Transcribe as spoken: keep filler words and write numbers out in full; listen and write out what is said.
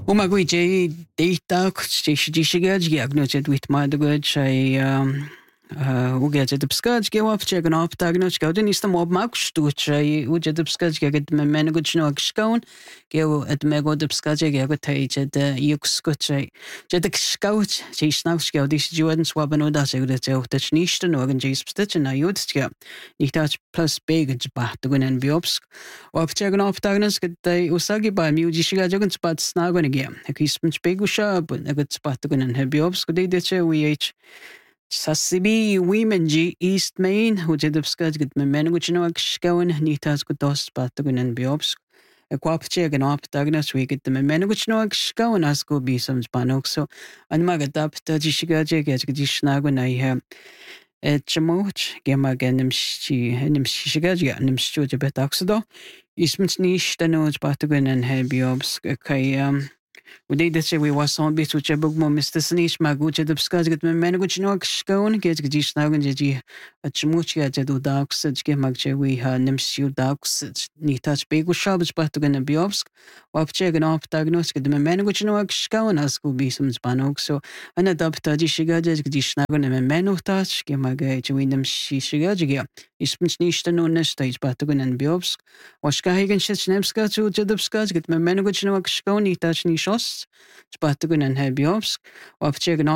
Umaguiche data stishigaj giagnoset with madagaj I ugejet upskaj give up check off tagnoj gauden is the mob max to chay ujet upskaj get me menagoj no skone give at mego upskaj gagot the yuxkochay jet scout she snaps go this Jordan swabano das it out the schnichten organ jas stitch na jutska nicht das plus big bat to and biobsk of check off tagnoj get the usagi by musiciga jogan spot snagon again a kispens begusha but a good spot to and biobsk de de we h Sassibi women G East Main, who did upskaj get me men which no going, nitas good dos patagun and biobsk. A quap check and op dagnas we get the men which no going as go be some spanok so and magadap tajishiga get gishnagun I have a chamoch, gemagan she and him shishiga and him steward a bit oxido. Ismans niche the nose patagun and have biobsk okay um. Uday dace we was on bit which a book mo Mister Snish magucha the skaz get me menuch no skone get gish nagan jeji a chmuchia jedu dogs ge magche we ha nimsiu dogs ni touch big shabs patugan and biobsk wapche gan op diagnos get me menuch no skone as go be some spanog so an adapta jishiga jes gish nagan and menu touch ge magche we nim shishiga ge ismens nicht no nestage patugan and biobsk washka hagen shit nemska to jedubskaz get me menuch no skone ni touch ni shos Spatagun and Helbiobsk, of Chegan